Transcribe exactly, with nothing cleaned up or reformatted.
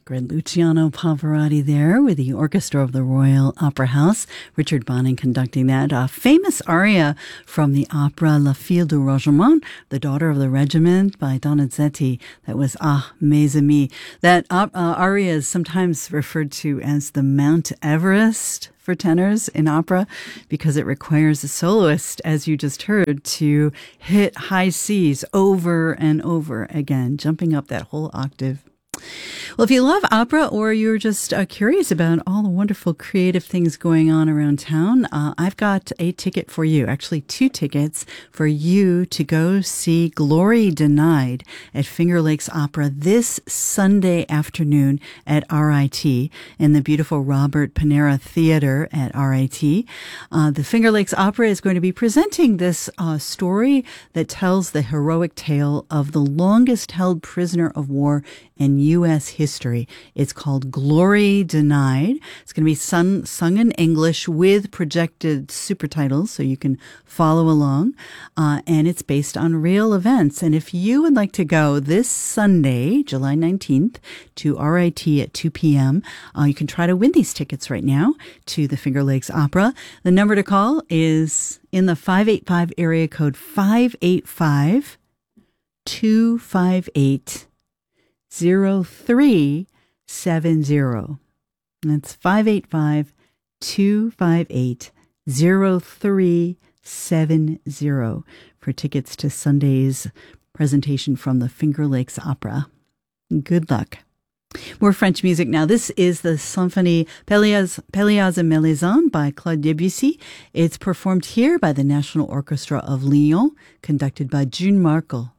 Great Luciano Pavarotti there with the Orchestra of the Royal Opera House. Richard Bonning conducting that. A famous aria from the opera La Fille du Regiment, The Daughter of the Regiment by Donizetti. That was Ah, mes amis. That uh, aria is sometimes referred to as the Mount Everest for tenors in opera because it requires a soloist, as you just heard, to hit high C's over and over again, jumping up that whole octave. Well, if you love opera or you're just uh, curious about all the wonderful creative things going on around town, uh, I've got a ticket for you, actually two tickets for you to go see Glory Denied at Finger Lakes Opera this Sunday afternoon at R I T in the beautiful Robert Panera Theater at R I T. Uh, the Finger Lakes Opera is going to be presenting this uh, story that tells the heroic tale of the longest held prisoner of war in U S history. It's called Glory Denied. It's going to be sung, sung in English with projected super titles so you can follow along. Uh, and it's based on real events. And if you would like to go this Sunday, July nineteenth, to R I T at two p.m., uh, you can try to win these tickets right now to the Finger Lakes Opera. The number to call is in the five eight five area code five eight five, two five eight, zero three seven zero. That's five eight five, two five eight, zero three seven zero for tickets to Sunday's presentation from the Finger Lakes Opera. Good luck. More French music now. This is the Symphonie Pélias, Pélias et Mélisande by Claude Debussy. It's performed here by the National Orchestra of Lyon, conducted by June Markel.